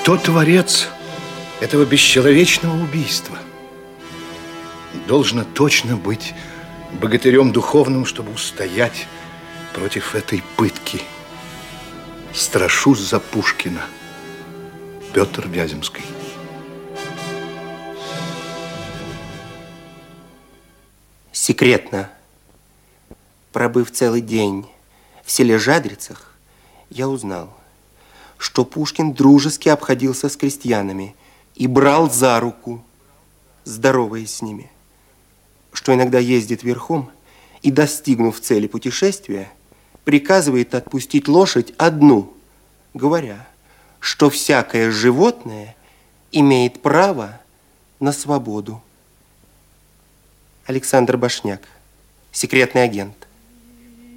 Кто творец этого бесчеловечного убийства? Должно точно быть богатырем духовным, чтобы устоять против этой пытки. Страшусь за Пушкина. Петр Вяземский. Секретно, пробыв целый день в селе Жадрицах, я узнал, что Пушкин дружески обходился с крестьянами и брал за руку, здороваясь с ними, что иногда ездит верхом и, достигнув цели путешествия, приказывает отпустить лошадь одну, говоря, что всякое животное имеет право на свободу. Александр Башняк, секретный агент.